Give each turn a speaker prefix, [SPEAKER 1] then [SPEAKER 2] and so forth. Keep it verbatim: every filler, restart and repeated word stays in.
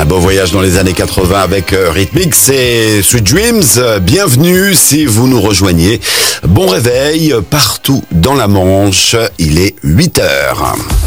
[SPEAKER 1] beau voyage dans les années quatre-vingts avec euh, Rhythmix et Sweet Dreams. Bienvenue si vous nous rejoignez. Bon réveil partout dans la Manche. Il est huit heures.